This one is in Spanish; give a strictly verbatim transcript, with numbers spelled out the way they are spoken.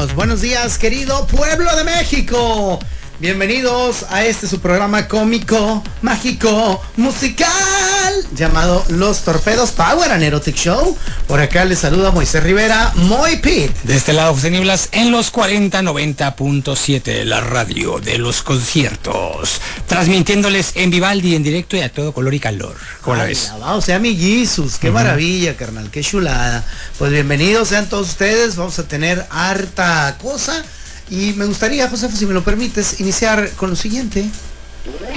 estamos? Buenos días, querido pueblo de México. Bienvenidos a este su programa cómico, mágico, musical, llamado Los Torpedos Power and Erotic Show. Por acá les saluda Moisés Rivera, Moy Pit. De este lado, José Nieblas, en los cuarenta noventa punto siete, la radio de los conciertos. Transmitiéndoles en Vivaldi, en directo y a todo color y calor. ¿Cómo la ves? O sea, mi Jesus, qué uh-huh. maravilla, carnal, qué chulada. Pues bienvenidos sean todos ustedes, vamos a tener harta cosa. Y me gustaría, José, si me lo permites, iniciar con lo siguiente.